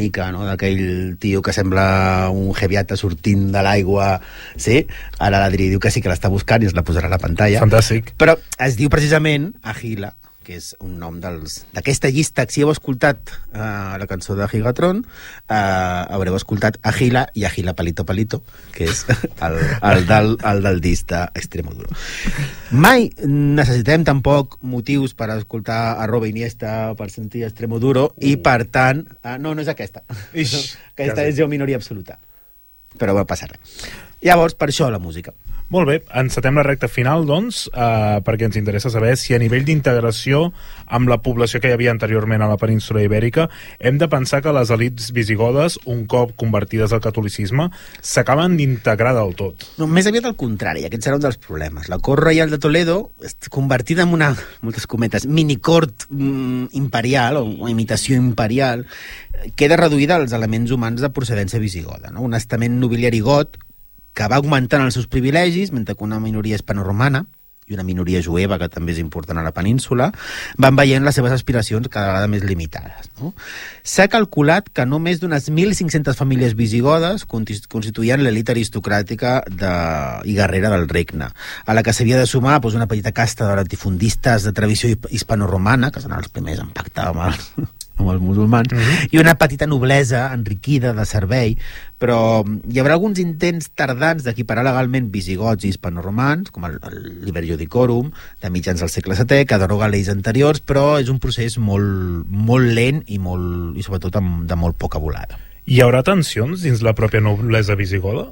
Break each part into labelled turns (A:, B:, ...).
A: bonica, no? D'aquell tio que sembla un jeviata sortint de l'aigua, sí? Ara l'Adri diu que sí que l'està buscant i es la posarà a la pantalla.
B: Fantàstic.
A: Però es diu precisament Agila, que és un nom d'aquesta llista. Si heu escoltat la cançó de Gigatron, haureu escoltat Agila i Agila Palito Palito, que és el del disc d'Extremoduro. Mai necessitem tampoc motius per escoltar @Iniesta o per sentir Extremoduro, i per tant... no és aquesta. Aquesta és minoria absoluta. Però va passar res. Llavors, per això la música.
B: Molt bé, encetem la recta final, doncs, perquè ens interessa saber si a nivell d'integració amb la població que hi havia anteriorment a la península Ibèrica hem de pensar que les elits visigodes, un cop convertides al catolicisme, s'acaben d'integrar del tot.
A: No, més aviat al contrari, aquest serà un dels problemes. La cort reial de Toledo, convertida en una, moltes cometes, minicort imperial, o imitació imperial, queda reduïda als elements humans de procedència visigoda, no? Un estament nobiliari got que va augmentant els seus privilegis, mentre que una minoria hispano-romana i una minoria jueva, que també és important a la península, van veient les seves aspiracions cada vegada més limitades, no? S'ha calculat que no més d'unes 1.500 famílies visigodes constituïen l'elit aristocràtica i guerrera del regne, a la que s'havia de sumar una petita casta de latifundistes de tradició hispano-romana, que són els primers en pactar amb els musulmans, i una petita noblesa enriquida de servei, però hi haurà alguns intents tardans d'equiparar legalment visigots i hispano-romans, com el Liber Iudicorum, de mitjans del segle VII, que deroga lleis anteriors, però és un procés molt lent i sobretot de molt poca volada.
B: Hi haurà tensions dins la pròpia noblesa visigoda?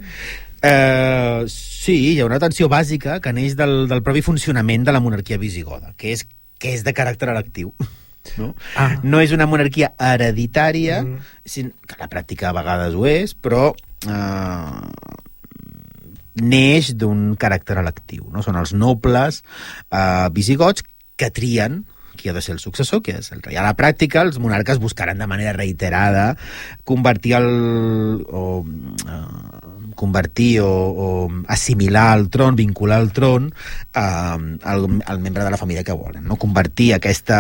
A: Sí, hi ha una tensió bàsica que neix del propi funcionament de la monarquia visigoda, que és de caràcter electiu. No és una monarquia hereditària, que la pràctica a vegades ho és, però neix d'un caràcter electiu, no? Són els nobles visigots que trien qui ha de ser el successor, que és el rei. A la pràctica, els monarques buscaran de manera reiterada convertir o assimilar al tron, vincular al tron al membre de la família que volen, no? Convertir aquest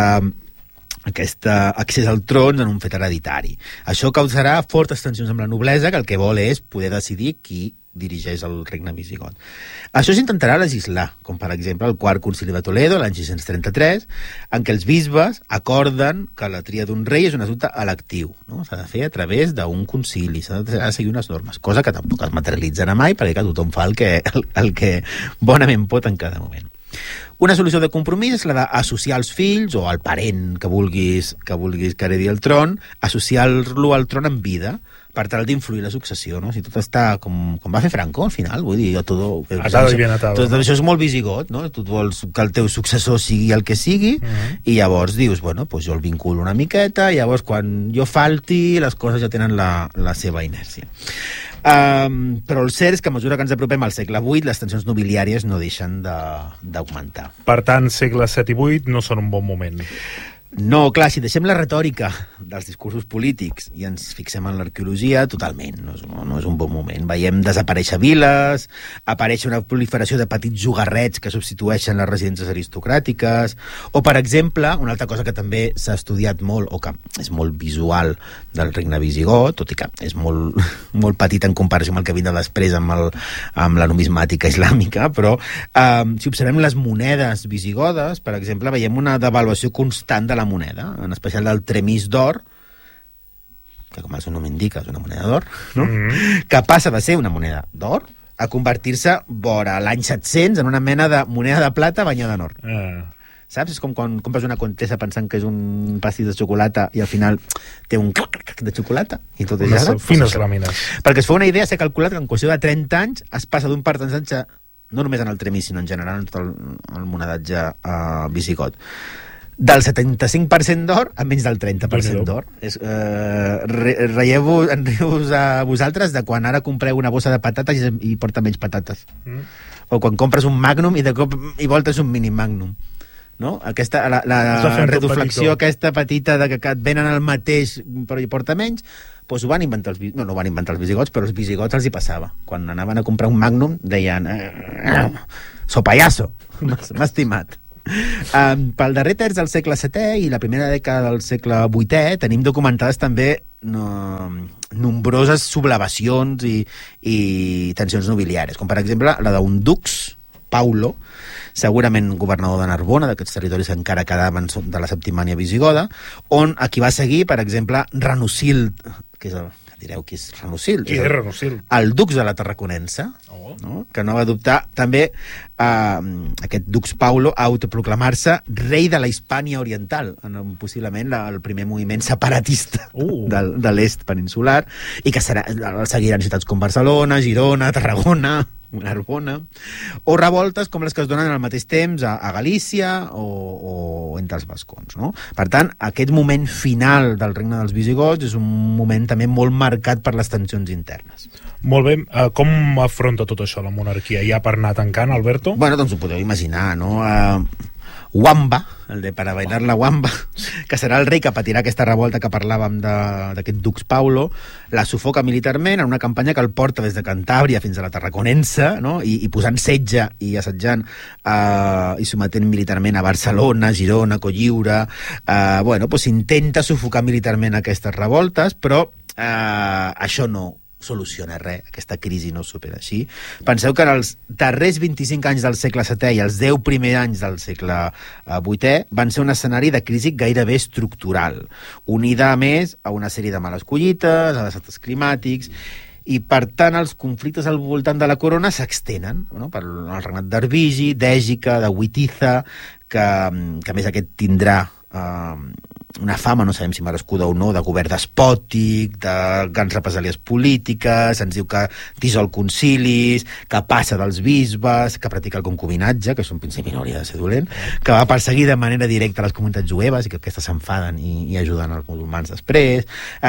A: accés al tron en un fet hereditari. Això causarà fortes tensions amb la noblesa, que el que vol és poder decidir qui dirigeix el regne visigot. Això s'intentarà legislar, com per exemple el quart concili de Toledo, l'any 633, en què els bisbes acorden que la tria d'un rei és un assumpte electiu, no? S'ha de fer a través d'un concili, s'ha de seguir unes normes, cosa que tampoc es materialitzarà mai, perquè tothom fa el que bonament pot en cada moment. Una solució de compromís és la d'associar els fills o el parent que vulguis que heredi el tron, associar-lo al tron en vida, per tal d'influir la successió, no? Si tot està com va fer Franco al final, vull dir, tot això és molt visigot, no? Tu vols que el teu successor sigui el que sigui, i llavors dius, bueno, doncs jo el vinculo una miqueta, i llavors quan jo falti les coses ja tenen la seva inèrcia. Però el cert és que a mesura que ens apropem al segle VIII les tensions nobiliàries no deixen d'augmentar.
B: Per tant, segles VII i VIII no són un bon moment.
A: No, clar, si deixem la retòrica dels discursos polítics i ens fixem en l'arqueologia, totalment, no és un bon moment. Veiem desaparèixer viles, apareix una proliferació de petits jugarrets que substitueixen les residències aristocràtiques, o, per exemple, una altra cosa que també s'ha estudiat molt, o que és molt visual del regne visigot, tot i que és molt petit en comparació amb el que vindrà després amb la numismàtica islàmica, però si observem les monedes visigodes, per exemple, veiem una devaluació constant de la moneda, en especial del tremís d'or, que com el seu nom indica és una moneda d'or, no? Que passa de ser una moneda d'or a convertir-se vora l'any 700 en una mena de moneda de plata banyada en or. Saps? És com quan compres una Contessa pensant que és un pastís de xocolata i al final té un de xocolata i tot és ara.
B: Fines làmines.
A: Perquè es fa una idea, s'ha calculat que en qüestió de 30 anys es passa d'un percentatge, no només en el tremís, sinó en general en tot el monedatge visigot, del 75% d'or a menys del 30% d'or. Enrieu-vos a vosaltres de quan ara compreu una bossa de patates i porta menys patates. O quan compres un Magnum i de cop i volta és un mini Magnum. No? La reduflexió aquesta petita de que et venen el mateix però hi porta menys, doncs ho van inventar no ho van inventar els visigots, però els visigots els hi passava. Quan anaven a comprar un Magnum deien so payaso, m'ha estimat. Pel darrer terç del segle VII i la primera dècada del segle VIII tenim documentades també nombroses sublevacions i tensions nobiliàries, com per exemple la d'un dux, Paulo, segurament governador de Narbona, d'aquests territoris que encara quedaven de la Septimània visigoda, on a qui va seguir, per exemple, Ranusild, que és el... direu qui és Ranusild?
B: Qui és Ranusild?
A: El dux de la Tarraconense, no? Que no va adoptar també aquest dux Paulo a autoproclamar-se rei de la Hispània Oriental, en possiblement el primer moviment separatista de l'est peninsular, i que el seguiran ciutats com Barcelona, Girona, Tarragona, Narbona, o revoltes com les que es donen al mateix temps a Galícia o entre els vascons, no? Per tant, aquest moment final del regne dels visigots és un moment també molt marcat per les tensions internes.
B: Molt bé. Com afronta tot això la monarquia? Ja per anar tancant, Alberto?
A: Bueno, doncs ho podeu imaginar, no? Wamba, el de para bailar la Wamba, que serà el rei que patirà aquesta revolta que parlàvem d'aquest dux Paulo, la sufoca militarment en una campanya que el porta des de Cantàbria fins a la Tarraconense, no? I posant setge i assetjant i sometent militarment a Barcelona, Girona, Cotlliure. Intenta sufocar militarment aquestes revoltes, però això no soluciona res, aquesta crisi no supera així. Penseu que en els darrers 25 anys del segle VII i els 10 primers anys del segle VIII van ser un escenari de crisi gairebé estructural, unida a més a una sèrie de males collites, a desastres climàtics, i per tant els conflictes al voltant de la corona s'extenen, no? Per el regnat d'Arbigi, d'Ègica, de Witiza, que a més aquest tindrà una fama, no sabem si merescuda o no, de govern despòtic, de grans represàlies polítiques, ens diu que dissol concilis, que passa dels bisbes, que practica el concubinatge, que això en principi no hauria de ser dolent, que va perseguir de manera directa les comunitats jueves i que aquestes s'enfaden i ajuden els musulmans després.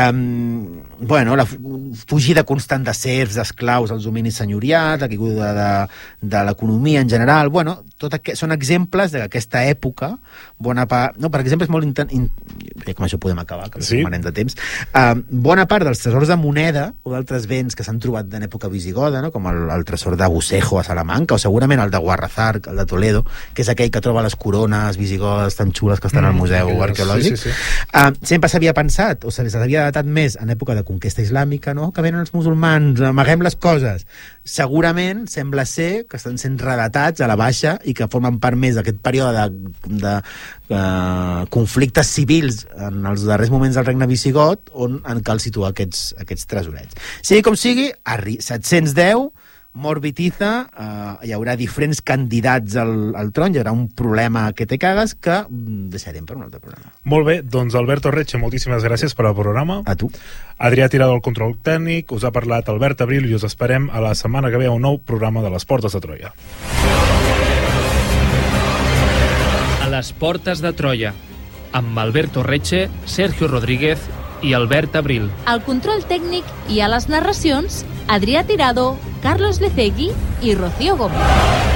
A: La fugida constant de serfs, d'esclaus als dominis senyorials, la caiguda de l'economia en general. Són exemples d'aquesta època. Per exemple, és molt crec que amb això podem acabar, que sí? Anem de temps. Bona part dels tresors de moneda o d'altres béns que s'han trobat en època visigoda, no? Com el tresor de Bucejo a Salamanca, o segurament el de Guarrazar, el de Toledo, que és aquell que troba les corones visigodes tan xules que estan al Museu Arqueològic. Sí. Sempre s'havia pensat, o s'havia datat més en època de conquesta islàmica, no? Que venen els musulmans, amaguem les coses. Segurament sembla ser que estan sent redatats a la baixa i que formen part més d'aquest període de conflictes civils en els darrers moments del regne visigot on cal situar aquests tresorets. Sigui com sigui, 710, mor Witiza, hi haurà diferents candidats al tron, hi haurà un problema que te cagues que deixarem per un altre programa.
B: Molt bé, doncs Alberto Reche, moltíssimes gràcies per al programa.
A: A tu.
B: Adrià Tirado, el control tècnic, us ha parlat Albert Abril i us esperem a la setmana que ve a un nou programa de les Portes de Troia.
C: A les Portes de Troia, amb Alberto Reche, Sergio Rodríguez i Albert Abril.
D: Al control tècnic i a les narracions, Adrià Tirado, Carlos Lecegui i Rocío Gómez.